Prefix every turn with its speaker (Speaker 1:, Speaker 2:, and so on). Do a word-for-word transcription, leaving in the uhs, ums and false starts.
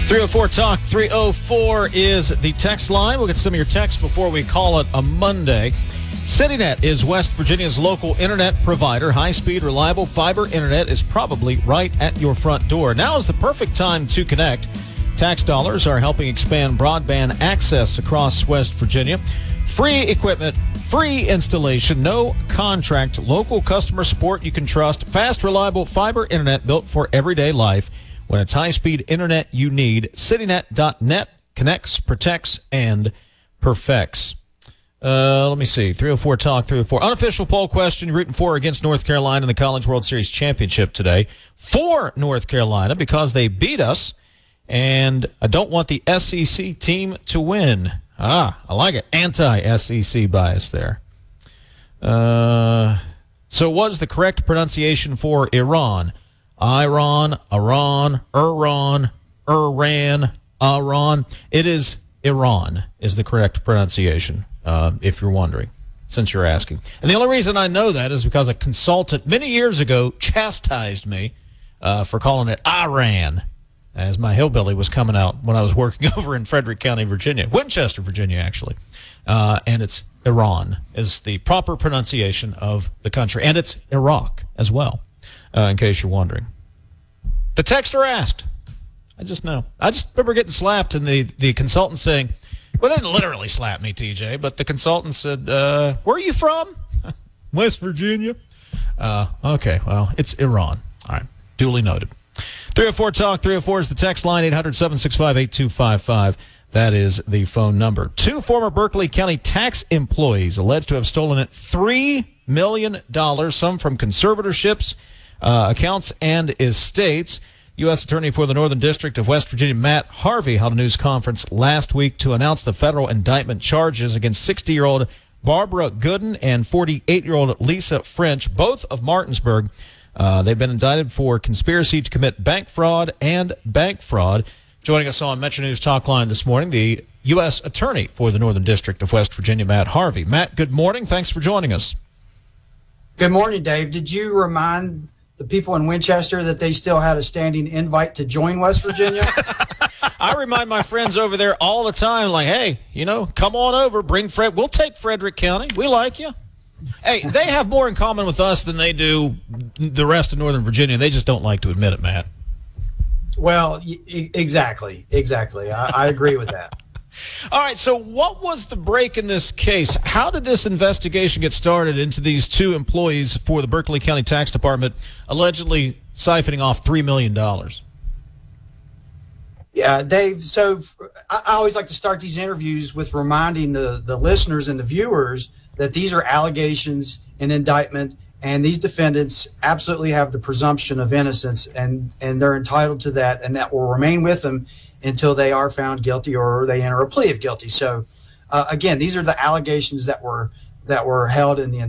Speaker 1: three oh four Talk, three oh four is the text line. We'll get some of your texts before we call it a Monday. CityNet is West Virginia's local internet provider. High-speed, reliable fiber internet is probably right at your front door. Now is the perfect time to connect. Tax dollars are helping expand broadband access across West Virginia. Free equipment, free installation, no contract, local customer support you can trust, fast, reliable fiber internet built for everyday life. When it's high-speed internet you need, citynet dot net connects, protects, and perfects. Uh, let me see. three oh four Talk, three oh four. Unofficial poll question. You're rooting for or against North Carolina in the College World Series Championship today. For North Carolina because they beat us, and I don't want the S E C team to win. Ah, I like it. Anti-S E C bias there. Uh, so what is the correct pronunciation for Iran? Iran, Iran, Iran, Iran, Iran. It is Iran is the correct pronunciation, uh, if you're wondering, since you're asking. And the only reason I know that is because a consultant many years ago chastised me uh, for calling it Iran, as my hillbilly was coming out when I was working over in Frederick County, Virginia, Winchester, Virginia, actually. Uh, and it's Iran is the proper pronunciation of the country. And it's Iraq as well, uh, in case you're wondering. The texter asked. I just know. I just remember getting slapped and the, the consultant saying, well, they didn't literally slap me, T J, but the consultant said, uh, where are you from? West Virginia. Uh, okay, well, it's Iran. All right, duly noted. three oh four Talk, three oh four is the text line, eight hundred, seven six five, eight two five five. That is the phone number. Two former Berkeley County tax employees alleged to have stolen three million dollars, some from conservatorships, uh, accounts, and estates. U S Attorney for the Northern District of West Virginia, Matt Harvey, held a news conference last week to announce the federal indictment charges against sixty-year-old Barbara Gooden and forty-eight-year-old Lisa French, both of Martinsburg. Uh, they've been indicted for conspiracy to commit bank fraud and bank fraud. Joining us on Metro News Talk Line this morning, the U S Attorney for the Northern District of West Virginia, Matt Harvey. Matt, good morning. Thanks for joining us.
Speaker 2: Good morning, Dave. Did you remind the people in Winchester that they still had a standing invite to join West Virginia?
Speaker 1: I remind my friends over there all the time, like, hey, you know, come on over, bring Fred. We'll take Frederick County. We like you. Hey, they have more in common with us than they do the rest of Northern Virginia. They just don't like to admit it, Matt.
Speaker 2: Well, e- exactly, exactly. I, I agree with that.
Speaker 1: All right, so what was the break in this case? How did this investigation get started into these two employees for the Berkeley County Tax Department allegedly siphoning off three million dollars?
Speaker 2: Yeah, Dave, so I, I always like to start these interviews with reminding the, the listeners and the viewers that these are allegations and indictment, and these defendants absolutely have the presumption of innocence, and, and they're entitled to that, and that will remain with them until they are found guilty or they enter a plea of guilty. So, uh, again, these are the allegations that were that were held in the